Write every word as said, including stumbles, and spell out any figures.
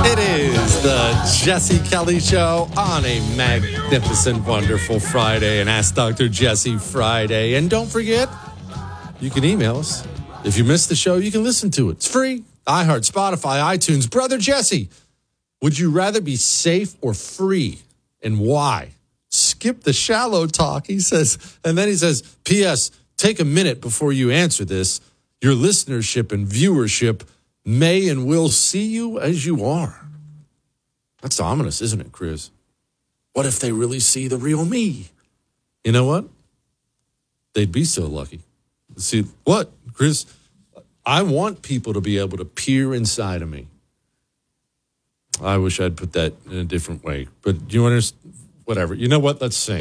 It is the Jesse Kelly Show on a magnificent, wonderful Friday, and Ask Doctor Jesse Friday. And don't forget, you can email us. If you missed the show, you can listen to it. It's free. iHeart, Spotify, iTunes. Brother Jesse, would you rather be safe or free, and why? Skip the shallow talk, he says. And then he says, P S, take a minute before you answer this. Your listenership and viewership may and will see you as you are. That's ominous, isn't it, Chris? What if they really see the real me? You know what? They'd be so lucky. See, what, Chris? I want people to be able to peer inside of me. I wish I'd put that in a different way. But do you understand? Whatever. You know what? Let's sing.